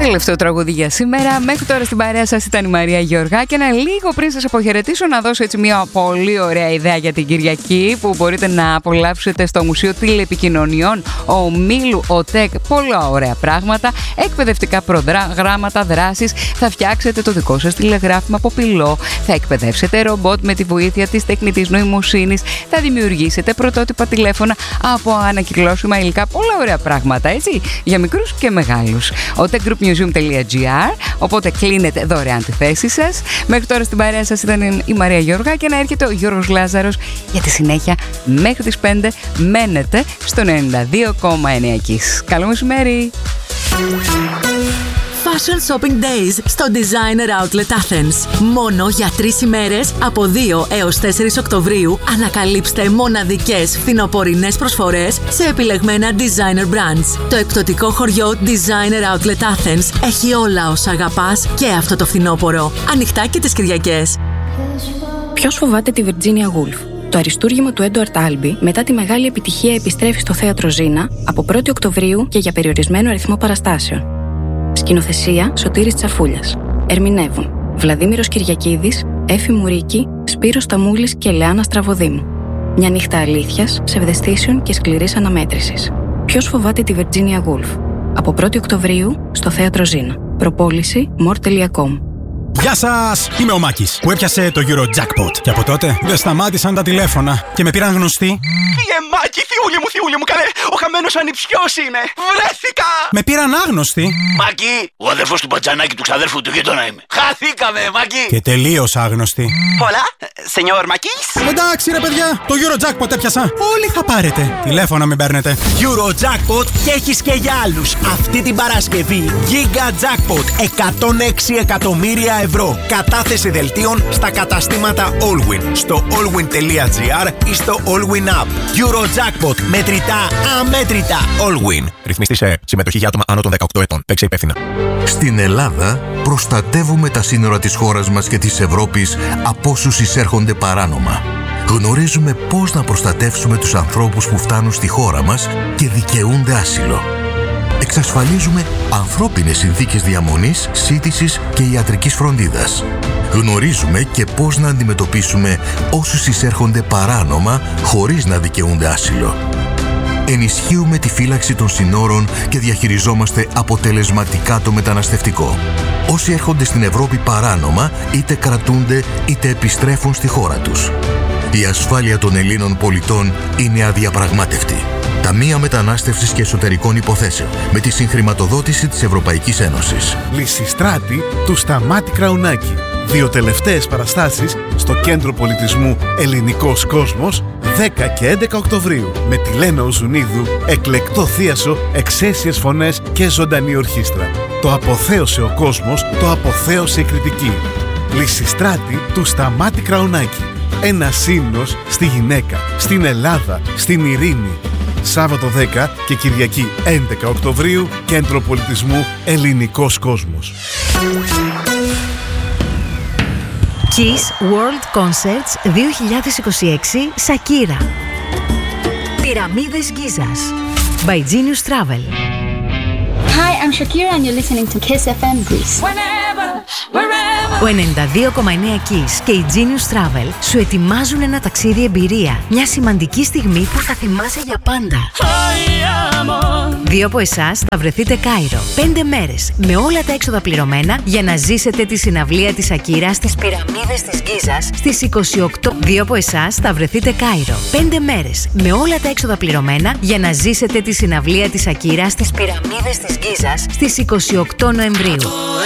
Τελευταίο τραγούδι για σήμερα. Μέχρι τώρα στην παρέα σας ήταν η Μαρία Γεωργά. Και ένα λίγο πριν σας αποχαιρετήσω, να δώσω έτσι μια πολύ ωραία ιδέα για την Κυριακή που μπορείτε να απολαύσετε στο Μουσείο Τηλεπικοινωνιών Ομίλου ΟΤΕΚ. Πολλά ωραία πράγματα, εκπαιδευτικά προγράμματα, δράσεις. Θα φτιάξετε το δικό σας τηλεγράφημα από πυλό. Θα εκπαιδεύσετε ρομπότ με τη βοήθεια της τεχνητής νοημοσύνης. Θα δημιουργήσετε πρωτότυπα τηλέφωνα από ανακυκλώσιμα υλικά. Πολλά ωραία πράγματα, έτσι, για μικρούς και μεγάλους. otekgroupmuseum.gr. Οπότε κλείνετε δωρεάν τη θέση σας. Μέχρι τώρα στην παρέα σας ήταν η Μαρία Γεωργά και να έρχεται ο Γιώργος Λάζαρος για τη συνέχεια μέχρι τις 5. Μένετε στο 92,9 Kiss. Καλό μεσημέρι! Fashion Shopping Days στο Designer Outlet Athens. Μόνο για 3 ημέρες από 2 έως 4 Οκτωβρίου ανακαλύψτε μοναδικές φθινοπορεινές προσφορές σε επιλεγμένα designer brands. Το εκπτωτικό χωριό Designer Outlet Athens έχει όλα όσα αγαπάς και αυτό το φθινόπωρο. Ανοιχτά και τις Κυριακές. Ποιος φοβάται τη Virginia Woolf? Το αριστούργημα του Έντουαρτ Άλμπι μετά τη μεγάλη επιτυχία επιστρέφει στο θέατρο Ζήνα από 1η Οκτωβρίου και για περιορισμένο αριθμό παραστάσεων. Σκηνοθεσία Σωτήρης Τσαφούλιας. Ερμηνεύουν Βλαδίμηρος Κυριακίδης, Έφη Μουρίκη, Σπύρος Ταμούλης και Λεάνα Στραβοδήμου. Μια νύχτα αλήθειας, ψευδαισθήσεων και σκληρής αναμέτρησης. Ποιος φοβάται τη Virginia Woolf? Από 1η Οκτωβρίου στο θέατρο Ζήνα. Προπόληση more.com. Γεια σας! Είμαι ο Μάκης που έπιασε το Eurojackpot. Και από τότε δεν σταμάτησαν τα τηλέφωνα και με πήραν γνωστοί. Μάκη, θειούλη μου, καλέ! Ο χαμένος ανιψιός είμαι! Βρέθηκα! Με πήραν άγνωστοι. Μάκη, ο αδερφός του μπατζανάκι του ξαδέρφου του γείτονα είμαι. Χαθήκαμε, Μάκη! Και τελείως άγνωστοι. Πολλά, σενιόρ Μάκης. Εντάξει ρε παιδιά, το Eurojackpot έπιασα. Όλοι θα πάρετε. Τηλέφωνα μην παίρνετε. Eurojackpot και έχεις και για άλλους. Αυτή την Παρασκευή Giga Jackpot 106 εκατομμύρια ευρώ. Κατάθεση δελτίων στα καταστήματα Allwyn, στο allwyn.gr ή στο Allwyn App. Eurojackpot. Μετρητά, αμέτρητα. Allwyn. Ρυθμιστή σε συμμετοχή για άτομα άνω των 18 ετών. Παίξε υπεύθυνα. Στην Ελλάδα προστατεύουμε τα σύνορα της χώρας μας και της Ευρώπης από όσους εισέρχονται παράνομα. Γνωρίζουμε πώς να προστατεύσουμε τους ανθρώπους που φτάνουν στη χώρα μας και δικαιούνται άσυλο. Εξασφαλίζουμε ανθρώπινες συνθήκες διαμονής, σύντησης και ιατρικής φροντίδας. Γνωρίζουμε και πώς να αντιμετωπίσουμε όσους εισέρχονται παράνομα χωρίς να δικαιούνται άσυλο. Ενισχύουμε τη φύλαξη των συνόρων και διαχειριζόμαστε αποτελεσματικά το μεταναστευτικό. Όσοι έρχονται στην Ευρώπη παράνομα είτε κρατούνται είτε επιστρέφουν στη χώρα τους. Η ασφάλεια των Ελλήνων πολιτών είναι αδιαπραγμάτευτη. Ταμεία Μετανάστευσης και Εσωτερικών Υποθέσεων με τη συγχρηματοδότηση της Ευρωπαϊκής Ένωσης. Λυσιστράτη του Σταμάτη Κραουνάκη. 2 τελευταίες παραστάσεις στο Κέντρο Πολιτισμού Ελληνικός Κόσμος 10 και 11 Οκτωβρίου με τη Λένα Οζουνίδου, εκλεκτό θίασο, εξαίσιες φωνές και ζωντανή ορχήστρα. Το αποθέωσε ο κόσμος, το αποθέωσε η κριτική. Λυσιστράτη του Σταμάτη Κραουνάκη. Ένα ύμνος στη γυναίκα, στην Ελλάδα, στην ειρήνη. Σάββατο 10 και Κυριακή 11 Οκτωβρίου, Κέντρο Πολιτισμού Ελληνικός Κόσμος. Kiss World Concerts 2026 Σακύρα. Πυραμίδες Γκίζας by Genius Travel. Hi, I'm Shakira and you're listening to Kiss FM Greece. Ο 92,9 Kiss και η Genius Travel σου ετοιμάζουν ένα ταξίδι εμπειρία. Μια σημαντική στιγμή που θα θυμάσαι για πάντα. 2 από εσάς θα βρεθείτε Κάιρο. 5 μέρες με όλα τα έξοδα πληρωμένα για να ζήσετε τη συναυλία της Σακύρα στις Πυραμίδες της Γκίζας στις 28. 2 από εσάς θα βρεθείτε Κάιρο. 5 μέρες με όλα τα έξοδα πληρωμένα για να ζήσετε τη συναυλία της Σακύρα στις Πυραμίδες της Γκίζας στις 28 Νοεμβρίου.